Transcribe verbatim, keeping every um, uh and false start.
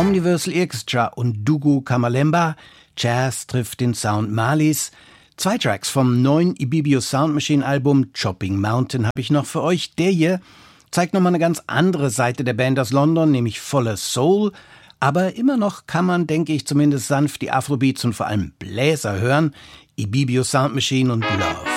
Omniversal Orchestra und Dugu Kamalemba. Jazz trifft den Sound Malis. Zwei Tracks vom neuen Ibibio Sound Machine Album Chopping Mountain habe ich noch für euch. Der hier zeigt nochmal eine ganz andere Seite der Band aus London, nämlich voller Soul. Aber immer noch kann man, denke ich, zumindest sanft die Afrobeats und vor allem Bläser hören. Ibibio Sound Machine und Love.